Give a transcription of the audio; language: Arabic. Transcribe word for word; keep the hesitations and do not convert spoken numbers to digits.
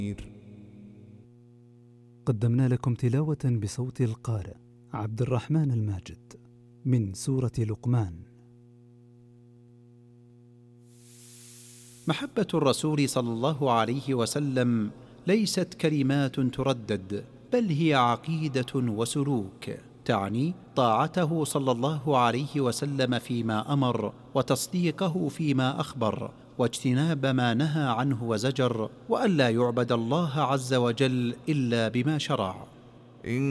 قدمنا لكم تلاوة بصوت القارئ عبد الرحمن الماجد من سورة لقمان. محبة الرسول صلى الله عليه وسلم ليست كلمات تردد، بل هي عقيدة وسلوك، تعني طاعته صلى الله عليه وسلم فيما أمر، وتصديقه فيما أخبر، واجتناب ما نهى عنه وزجر، وألا يعبد الله عز وجل إلا بما شرع.